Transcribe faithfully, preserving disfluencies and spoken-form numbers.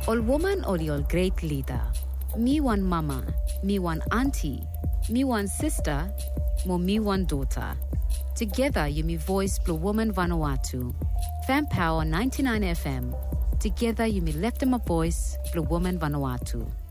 Ol woman ol your great leader. Me one mama, me one auntie, me one sister, mo me one daughter. Together you me voice Blue Woman Vanuatu. Fan Power ninety-nine F M. Together you me left them a voice Blue Woman Vanuatu.